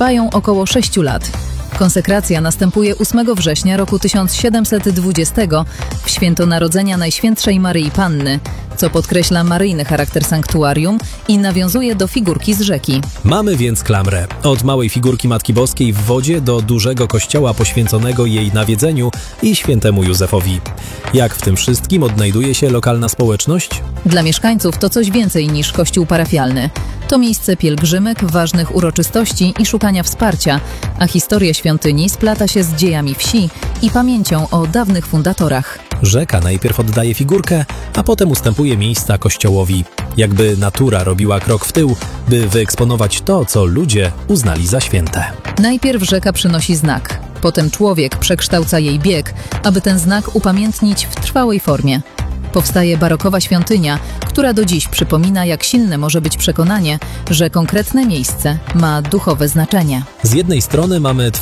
trwają około 6 lat. Konsekracja następuje 8 września roku 1720 w święto Narodzenia Najświętszej Maryi Panny, co podkreśla maryjny charakter sanktuarium i nawiązuje do figurki z rzeki. Mamy więc klamrę. Od małej figurki Matki Boskiej w wodzie do dużego kościoła poświęconego jej nawiedzeniu i świętemu Józefowi. Jak w tym wszystkim odnajduje się lokalna społeczność? Dla mieszkańców to coś więcej niż kościół parafialny. To miejsce pielgrzymek, ważnych uroczystości i szukania wsparcia, a historia świątyni splata się z dziejami wsi i pamięcią o dawnych fundatorach. Rzeka najpierw oddaje figurkę, a potem ustępuje miejsca kościołowi. Jakby natura robiła krok w tył, by wyeksponować to, co ludzie uznali za święte. Najpierw rzeka przynosi znak, potem człowiek przekształca jej bieg, aby ten znak upamiętnić w trwałej formie. Powstaje barokowa świątynia, która do dziś przypomina, jak silne może być przekonanie, że konkretne miejsce ma duchowe znaczenie. Z jednej strony mamy